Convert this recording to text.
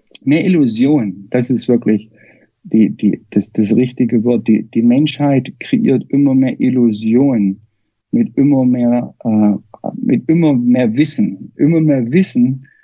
mehr Illusion. Das ist wirklich das richtige Wort. Die Menschheit kreiert immer mehr Illusionen mit immer mehr Wissen. Immer mehr Wissen